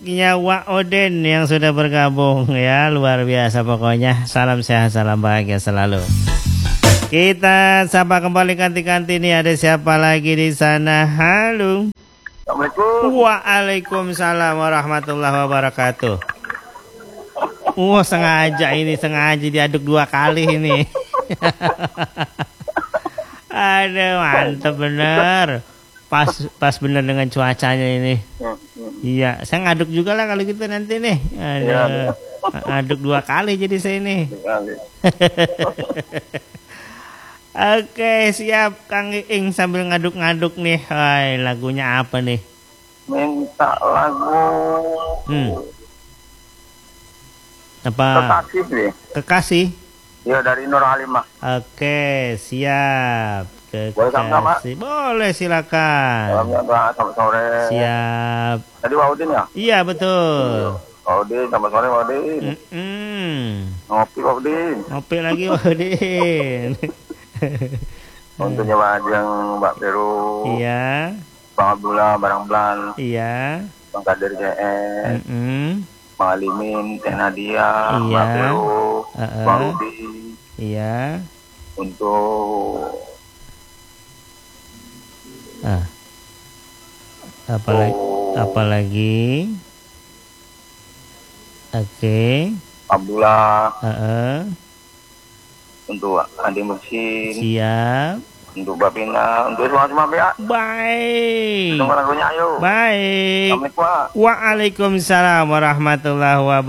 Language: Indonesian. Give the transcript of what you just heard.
anaknya Wak Oden yang sudah bergabung ya, luar biasa pokoknya. Salam sehat, salam bahagia selalu. Kita sapa kembali ganti-ganti nih, ada siapa lagi di sana? Halo. Assalamualaikum. Waalaikumsalam warahmatullahi wabarakatuh. Sengaja diaduk 2 kali ini. Aduh, mantap bener. Pas bener dengan cuacanya ini. Iya, saya ngaduk juga lah kalau gitu nanti nih. Aduh, aduk 2 kali jadi saya ini. Oke, siap Kang Iing sambil ngaduk-ngaduk nih. Hai, lagunya apa nih? Minta lagu Apa? Kekasih nih. Kekasih? Iya, dari Nur Halimah. Oke, siap. Boleh sama-sama? Boleh, silakan. Selamat sore. Siap. Tadi Waudin ya? Iya, betul. Waudin, selamat sore Waudin. Ngopi Waudin. Ngopi lagi Waudin. Untuk nyawa yang Mbak Peru. Iya. Bang Abdullah, Barang Blan. Iya. Bang Kadir JS. Bang Alimin, Teh Nadia, Iya. Mbak Peru, Bang Rudi. Iya. Untuk apalagi? Oke. Abdullah. Untuk Andi Mursin. Siap. Untuk Bapina, untuk semua pihak. Baik. Tunggu lagunya ayo. Baik. Assalamualaikum. Waalaikumsalam warahmatullahi wabarakatuh.